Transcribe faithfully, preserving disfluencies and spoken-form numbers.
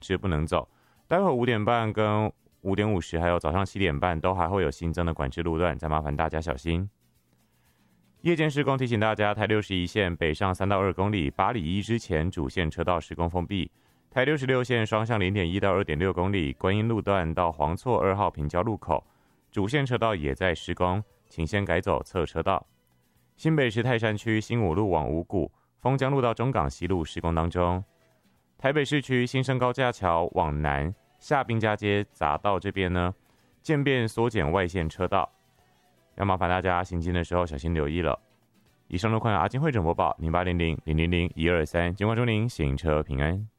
是不能走。待会五点半跟五点五十还有早上七点半都还会有新增的管制路段，再麻烦大家小心。夜间施工提醒大家，台六十一线北上三到二公里八里一之前主线车道施工封闭，台六十六线双向零点一到二点六公里观音路段到黄错二号平交路口主线车道也在施工，请先改走侧车道。新北市泰山区新五路往五股丰江路到中港西路施工当中。台北市区新生高架桥往南下滨家街匝道这边呢，渐变缩减外线车道，要麻烦大家行进的时候小心留意了。以上路况由阿金会诊播报零八零零零零零一二三，监管中您行车平安。